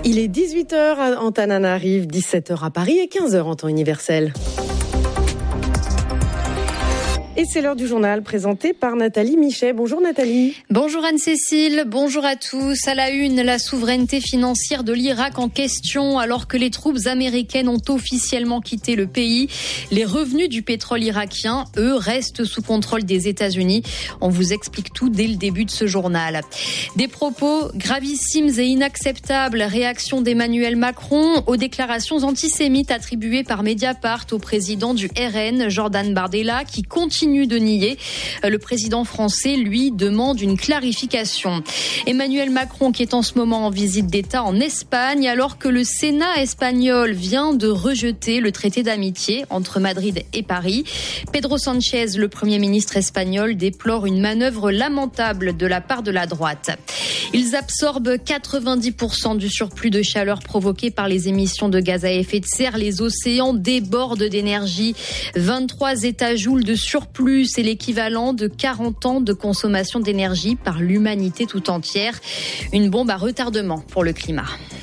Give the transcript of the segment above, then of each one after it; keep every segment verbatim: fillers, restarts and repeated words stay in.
Il est dix-huit heures à Antananarive, dix-sept heures à Paris et quinze heures en temps universel. Et c'est l'heure du journal présenté par Nathalie Michet. Bonjour Nathalie. Bonjour Anne-Cécile, bonjour à tous. À la une, la souveraineté financière de l'Irak en question alors que les troupes américaines ont officiellement quitté le pays. Les revenus du pétrole irakien, eux, restent sous contrôle des États-Unis. On vous explique tout dès le début de ce journal. Des propos gravissimes et inacceptables. Réaction d'Emmanuel Macron aux déclarations antisémites attribuées par Mediapart au président du R N, Jordan Bardella, qui continue de nier. Le président français, lui, demande une clarification. Emmanuel Macron qui est en ce moment en visite d'État en Espagne alors que le Sénat espagnol vient de rejeter le traité d'amitié entre Madrid et Paris. Pedro Sánchez, le Premier ministre espagnol, déplore une manœuvre lamentable de la part de la droite. Ils absorbent quatre-vingt-dix pour cent du surplus de chaleur provoqué par les émissions de gaz à effet de serre. Les océans débordent d'énergie. vingt-trois étajoules de surplus, c'est l'équivalent de quarante ans de consommation d'énergie par l'humanité tout entière. Une bombe à retardement pour le climat.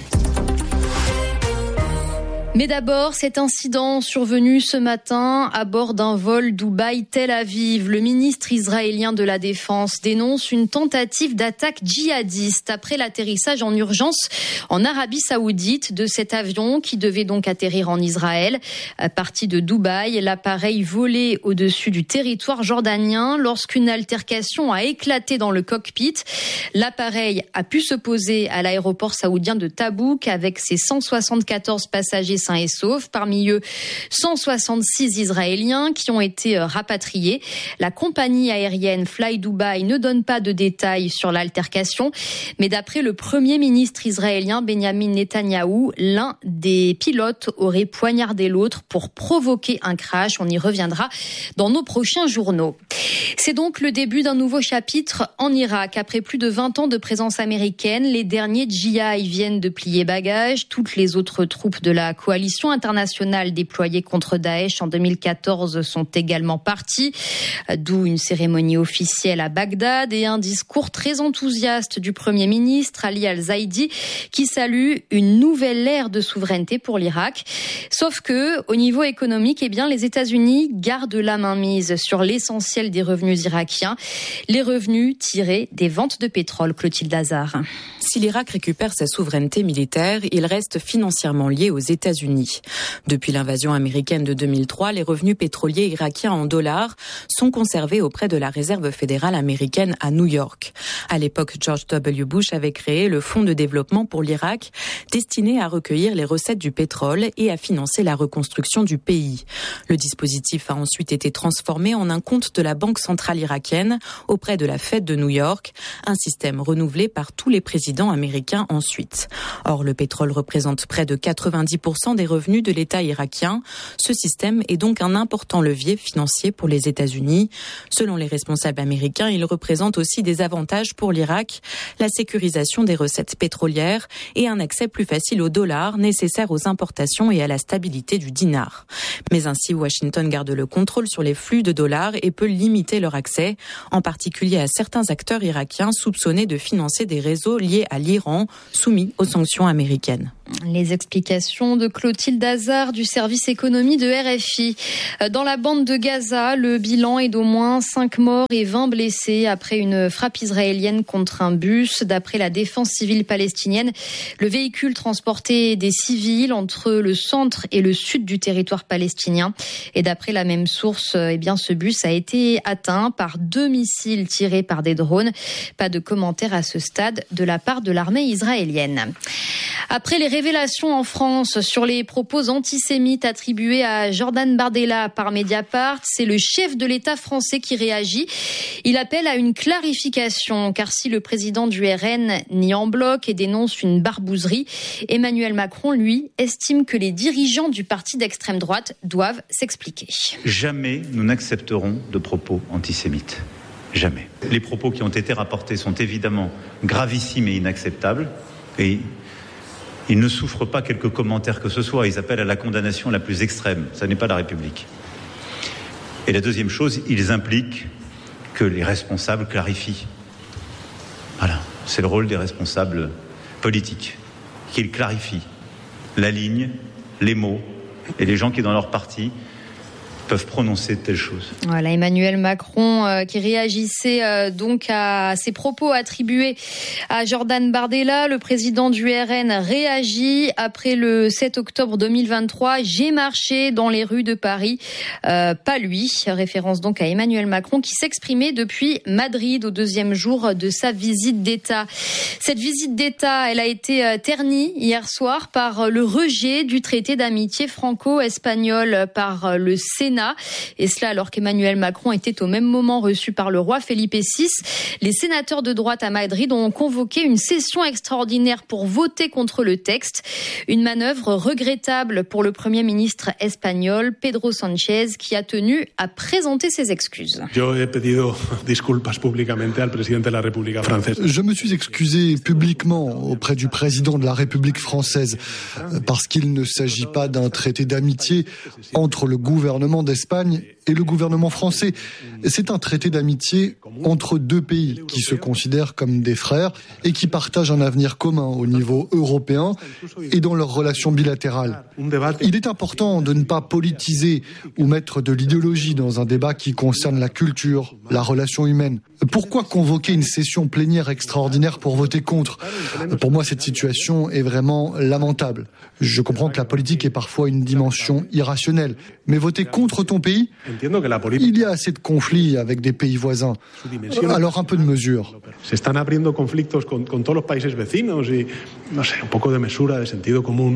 Mais d'abord, cet incident survenu ce matin à bord d'un vol Dubaï-Tel Aviv. Le ministre israélien de la Défense dénonce une tentative d'attaque djihadiste après l'atterrissage en urgence en Arabie Saoudite de cet avion qui devait donc atterrir en Israël. Parti de Dubaï, l'appareil volait au-dessus du territoire jordanien lorsqu'une altercation a éclaté dans le cockpit. L'appareil a pu se poser à l'aéroport saoudien de Tabouk avec ses cent soixante-quatorze passagers sains et saufs, parmi eux cent soixante-six Israéliens qui ont été rapatriés. La compagnie aérienne Fly Dubai ne donne pas de détails sur l'altercation, mais d'après le Premier ministre israélien Benjamin Netanyahou, l'un des pilotes aurait poignardé l'autre pour provoquer un crash. On y reviendra dans nos prochains journaux. C'est donc le début d'un nouveau chapitre en Irak. Après plus de vingt ans de présence américaine, les derniers G I viennent de plier bagages. Toutes les autres troupes de la coalition internationale déployée contre Daesh en deux mille quatorze sont également parties, d'où une cérémonie officielle à Bagdad et un discours très enthousiaste du Premier ministre Ali Al-Zaidi qui salue une nouvelle ère de souveraineté pour l'Irak. Sauf que, au niveau économique, eh bien, les États-Unis gardent la main mise sur l'essentiel des revenus irakiens, les revenus tirés des ventes de pétrole. Clotilde Hazard. Si l'Irak récupère sa souveraineté militaire, il reste financièrement lié aux États-Unis. Depuis l'invasion américaine de deux mille trois, les revenus pétroliers irakiens en dollars sont conservés auprès de la réserve fédérale américaine à New York. À l'époque, George W. Bush avait créé le Fonds de développement pour l'Irak, destiné à recueillir les recettes du pétrole et à financer la reconstruction du pays. Le dispositif a ensuite été transformé en un compte de la Banque centrale irakienne auprès de la Fed de New York, un système renouvelé par tous les présidents américains ensuite. Or, le pétrole représente près de quatre-vingt-dix pour cent des revenus de l'État irakien. Ce système est donc un important levier financier pour les États-Unis. Selon les responsables américains, il représente aussi des avantages pour l'Irak, la sécurisation des recettes pétrolières et un accès plus facile au dollar nécessaire aux importations et à la stabilité du dinar. Mais ainsi, Washington garde le contrôle sur les flux de dollars et peut limiter leur accès, en particulier à certains acteurs irakiens soupçonnés de financer des réseaux liés à l'Iran, soumis aux sanctions américaines. Les explications de Clotilde Hazard du service économie de R F I. Dans la bande de Gaza, le bilan est d'au moins cinq morts et vingt blessés après une frappe israélienne contre un bus. D'après la défense civile palestinienne, le véhicule transportait des civils entre le centre et le sud du territoire palestinien. Et d'après la même source, eh bien, ce bus a été atteint par deux missiles tirés par des drones. Pas de commentaire à ce stade de la part de l'armée israélienne. Après les révélations en France sur les propos antisémites attribués à Jordan Bardella par Mediapart, c'est le chef de l'État français qui réagit. Il appelle à une clarification, car si le président du R N nie en bloc et dénonce une barbouzerie, Emmanuel Macron, lui, estime que les dirigeants du parti d'extrême droite doivent s'expliquer. Jamais nous n'accepterons de propos antisémites. Jamais. Les propos qui ont été rapportés sont évidemment gravissimes et inacceptables. Et ils ne souffrent pas quelques commentaires que ce soit. Ils appellent à la condamnation la plus extrême. Ça n'est pas la République. Et la deuxième chose, ils impliquent que les responsables clarifient. Voilà. C'est le rôle des responsables politiques qu'ils clarifient la ligne, les mots et les gens qui, dans leur parti, peuvent prononcer de telles choses. Voilà, Emmanuel Macron euh, qui réagissait euh, donc à ces propos attribués à Jordan Bardella. Le président du R N réagit après le sept octobre deux mille vingt-trois. J'ai marché dans les rues de Paris, euh, pas lui. Référence donc à Emmanuel Macron qui s'exprimait depuis Madrid au deuxième jour de sa visite d'État. Cette visite d'État, elle a été euh, ternie hier soir par le rejet du traité d'amitié franco-espagnol par le Sénat. Et cela alors qu'Emmanuel Macron était au même moment reçu par le roi Felipe six. Les sénateurs de droite à Madrid ont convoqué une session extraordinaire pour voter contre le texte. Une manœuvre regrettable pour le Premier ministre espagnol Pedro Sánchez qui a tenu à présenter ses excuses. Je me suis excusé publiquement auprès du président de la République française parce qu'il ne s'agit pas d'un traité d'amitié entre le gouvernement d'Espagne et le gouvernement français. C'est un traité d'amitié entre deux pays qui se considèrent comme des frères et qui partagent un avenir commun au niveau européen et dans leurs relations bilatérales. Il est important de ne pas politiser ou mettre de l'idéologie dans un débat qui concerne la culture, la relation humaine. Pourquoi convoquer une session plénière extraordinaire pour voter contre ? Pour moi, cette situation est vraiment lamentable. Je comprends que la politique est parfois une dimension irrationnelle, mais voter contre ton pays, il y a assez de conflits avec des pays voisins. Alors un peu de mesure. Se están abriendo conflictos con, con todos los países vecinos y, no sé, un poco de mesura, de sentido común.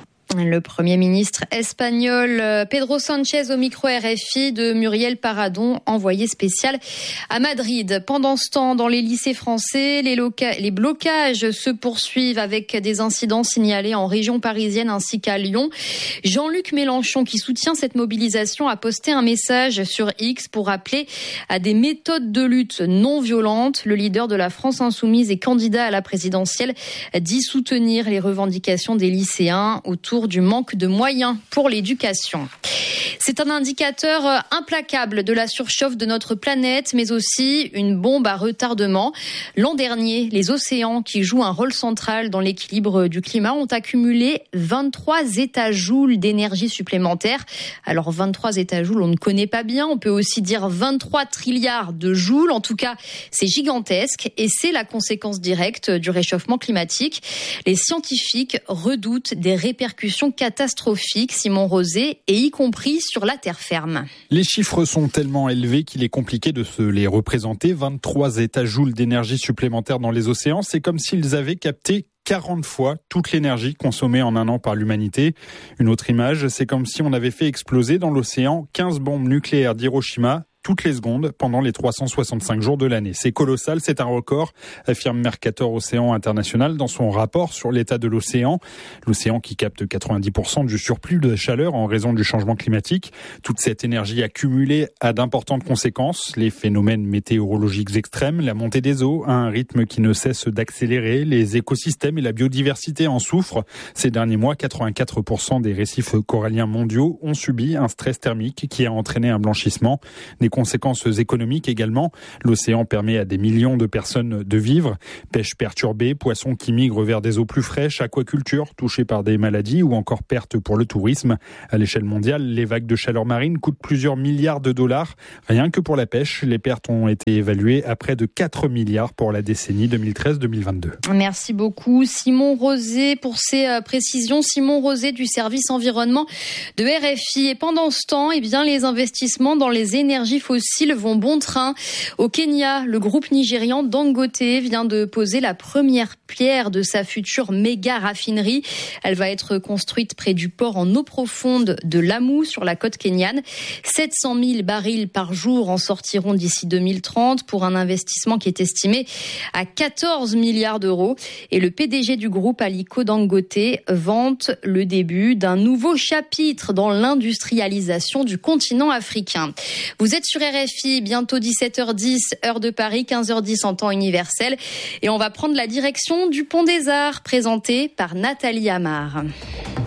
Le Premier ministre espagnol Pedro Sánchez au micro R F I de Muriel Paradon, envoyé spécial à Madrid. Pendant ce temps, dans les lycées français, les, loca- les blocages se poursuivent avec des incidents signalés en région parisienne ainsi qu'à Lyon. Jean-Luc Mélenchon, qui soutient cette mobilisation, a posté un message sur X pour appeler à des méthodes de lutte non violentes. Le leader de la France insoumise et candidat à la présidentielle dit soutenir les revendications des lycéens autour du manque de moyens pour l'éducation. C'est un indicateur implacable de la surchauffe de notre planète, mais aussi une bombe à retardement. L'an dernier, les océans, qui jouent un rôle central dans l'équilibre du climat, ont accumulé vingt-trois étajoules d'énergie supplémentaire. Alors vingt-trois étajoules, on ne connaît pas bien. On peut aussi dire vingt-trois trilliards de joules. En tout cas, c'est gigantesque et c'est la conséquence directe du réchauffement climatique. Les scientifiques redoutent des répercussions catastrophiques, Simon Rosé, et y compris sur la terre ferme. Les chiffres sont tellement élevés qu'il est compliqué de se les représenter. vingt-trois étajoules d'énergie supplémentaire dans les océans, c'est comme s'ils avaient capté quarante fois toute l'énergie consommée en un an par l'humanité. Une autre image, c'est comme si on avait fait exploser dans l'océan quinze bombes nucléaires d'Hiroshima toutes les secondes pendant les trois cent soixante-cinq jours de l'année. C'est colossal, c'est un record, affirme Mercator Océan International dans son rapport sur l'état de l'océan. L'océan qui capte quatre-vingt-dix pour cent du surplus de chaleur en raison du changement climatique. Toute cette énergie accumulée a d'importantes conséquences. Les phénomènes météorologiques extrêmes, la montée des eaux à un rythme qui ne cesse d'accélérer. Les écosystèmes et la biodiversité en souffrent. Ces derniers mois, quatre-vingt-quatre pour cent des récifs coralliens mondiaux ont subi un stress thermique qui a entraîné un blanchissement. Des conséquences économiques également. L'océan permet à des millions de personnes de vivre. Pêche perturbée, poissons qui migrent vers des eaux plus fraîches, aquaculture touchée par des maladies ou encore pertes pour le tourisme. À l'échelle mondiale, les vagues de chaleur marine coûtent plusieurs milliards de dollars. Rien que pour la pêche, les pertes ont été évaluées à près de quatre milliards pour la décennie deux mille treize deux mille vingt-deux. Merci beaucoup Simon Rosé pour ces précisions. Simon Rosé du service environnement de R F I. Et pendant ce temps, eh bien, les investissements dans les énergies fossiles vont bon train. Au Kenya, le groupe nigérian Dangote vient de poser la première pierre de sa future méga raffinerie. Elle va être construite près du port en eau profonde de Lamu sur la côte kenyane. sept cent mille barils par jour en sortiront d'ici deux mille trente pour un investissement qui est estimé à quatorze milliards d'euros. Et le P D G du groupe Aliko Dangote vante le début d'un nouveau chapitre dans l'industrialisation du continent africain. Vous êtes sur R F I, bientôt dix-sept heures dix, heure de Paris, quinze heures dix en temps universel. Et on va prendre la direction du Pont des Arts, présenté par Nathalie Amar.